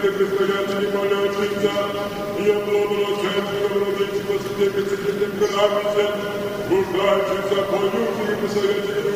ты предстоящий молящийся, я благословенный, владычий, посвятый, пресвятым, гравище, нуждающийся, поющий и посоветующий,